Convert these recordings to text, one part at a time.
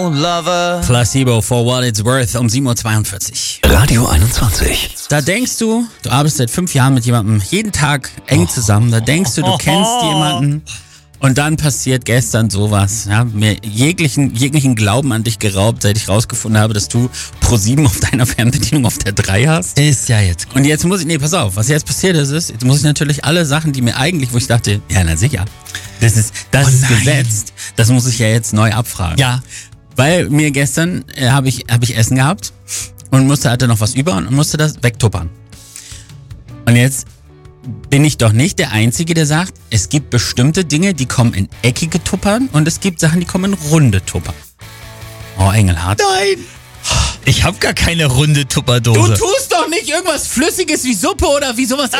Lover. Placebo for what it's worth um 7.42 Uhr. Radio 21. Da denkst du arbeitest seit 5 Jahren mit jemandem jeden Tag eng zusammen. Da denkst du kennst jemanden. Und dann passiert gestern sowas. Ja, mir jeglichen Glauben an dich geraubt, seit ich rausgefunden habe, dass du Pro7 auf deiner Fernbedienung auf der 3 hast. Ist ja jetzt gut. Und jetzt muss ich, pass auf, was jetzt passiert ist, jetzt muss ich natürlich alle Sachen, die mir eigentlich, wo ich dachte, ja, na sicher, das ist gesetzt, das muss ich ja jetzt neu abfragen. Ja. Weil mir gestern hab ich Essen gehabt und hatte noch was über und musste das wegtuppern. Und jetzt bin ich doch nicht der Einzige, der sagt, es gibt bestimmte Dinge, die kommen in eckige Tuppern und es gibt Sachen, die kommen in runde Tuppern. Oh, Engelhardt. Nein! Ich hab gar keine runde Tupperdose. Du tust doch nicht irgendwas Flüssiges wie Suppe oder wie sowas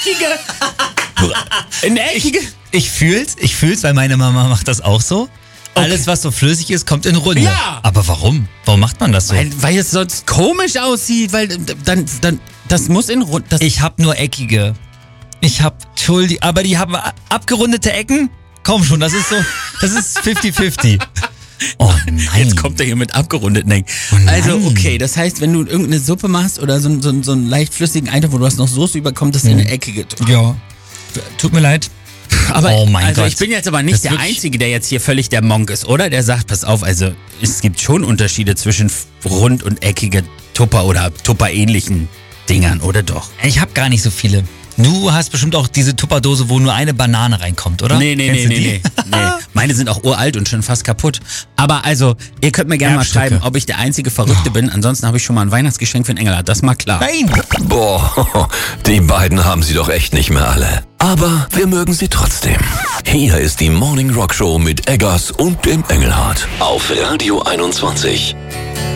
in eckige... Ich fühl's, weil meine Mama macht das auch so. Okay. Alles, was so flüssig ist, kommt in Runde. Ja! Aber warum? Warum macht man das so? Weil es sonst komisch aussieht, weil dann das muss in Runde... Ich hab nur eckige. Entschuldigung, aber die haben abgerundete Ecken? Komm schon, das ist 50-50. Oh nein. Jetzt kommt er hier mit abgerundeten Ecken. Oh also okay, das heißt, wenn du irgendeine Suppe machst oder so einen leicht flüssigen Eintopf, wo du hast noch Soße über, kommt das in eine eckige... Ja, tut mir leid. Aber oh mein Gott. Ich bin jetzt aber nicht Das der Einzige, der jetzt hier völlig der Monk ist, oder? Der sagt, pass auf, also es gibt schon Unterschiede zwischen rund und eckige Tupper oder Tupper-ähnlichen Dingern, oder doch? Ich habe gar nicht so viele. Du hast bestimmt auch diese Tupperdose, wo nur eine Banane reinkommt, oder? Nee. Meine sind auch uralt und schon fast kaputt. Aber also, ihr könnt mir gerne mal schreiben, ob ich der einzige Verrückte bin. Ansonsten habe ich schon mal ein Weihnachtsgeschenk für den Engelhardt, das ist mal klar. Nein! Boah, die beiden haben sie doch echt nicht mehr alle. Aber wir mögen sie trotzdem. Hier ist die Morning Rock Show mit Eggers und dem Engelhardt. Auf Radio 21.